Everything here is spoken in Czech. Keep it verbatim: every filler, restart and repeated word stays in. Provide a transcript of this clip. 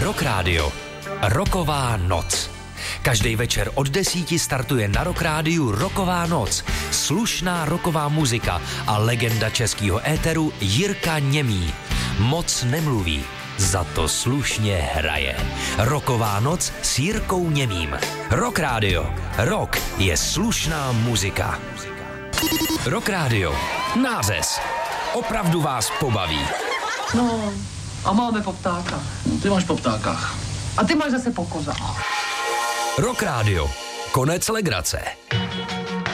Rock Radio. Rocková noc. Každý večer od desíti startuje na Rock Rádiu Rocková noc. Slušná rocková muzika a legenda českého éteru Jirka Němý. Moc nemluví, za to slušně hraje. Rocková noc s Jirkou Němým. Rock Radio. Rock je slušná muzika. Rock Radio. Nářez. Opravdu vás pobaví. No, a máme po ptákách. No, ty máš po ptákách. A ty máš zase po kozách. Rock Radio. Konec legrace.